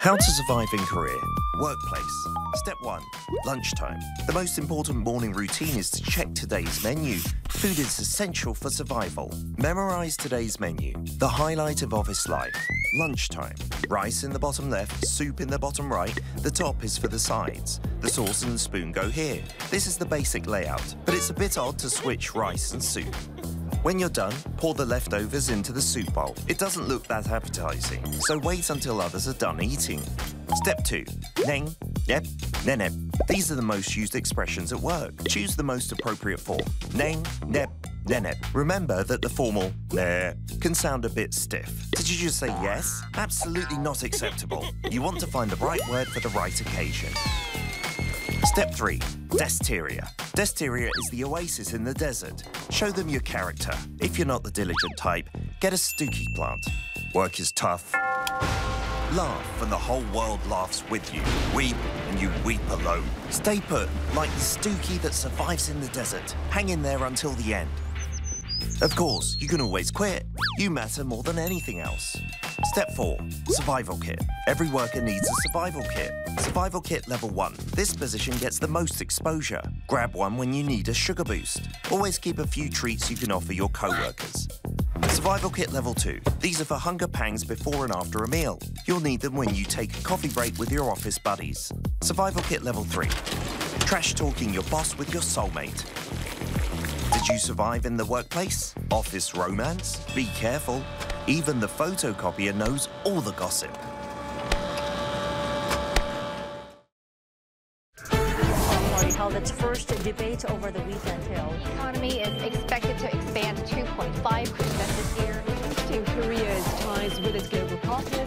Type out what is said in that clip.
How to survive in Korea. Workplace. Step 1. Lunchtime. The most important morning routine is to check today's menu. Food is essential for survival. Memorize today's menu. The highlight of office life. Lunchtime. Rice in the bottom left, soup in the bottom right. The top is for the sides. The sauce and the spoon go here. This is the basic layout, but it's a bit odd to switch rice and soup. When you're done, pour the leftovers into the soup bowl. It doesn't look that appetizing, so wait until others are done eating. Step 2. Neng, nep, nenep. These are the most used expressions at work. Choose the most appropriate form. Neng, nep, nenep. Remember that the formal ne can sound a bit stiff. Did you just say yes? Absolutely not acceptable. You want to find the right word for the right occasion. Step 3. Desteria. Desteria is the oasis in the desert. Show them your character. If you're not the diligent type, get a stooky plant. Work is tough. Laugh and the whole world laughs with you. Weep and you weep alone. Stay put, like the stooky that survives in the desert. Hang in there until the end. Of course, you can always quit. You matter more than anything else. Step 4. Survival kit. Every worker needs a survival kit. Survival kit level 1. This position gets the most exposure. Grab one when you need a sugar boost. Always keep a few treats you can offer your co-workers. Survival kit level 2. These are for hunger pangs before and after a meal. You'll need them when you take a coffee break with your office buddies. Survival kit level 3. Trash talking your boss with your soulmate. Did you survive in the workplace? Office romance? Be careful. Even the photocopier knows all the gossip. Party held its first debate over the weekend. The economy is expected to expand 2.5% this year. Boosting Korea's ties with its global partners.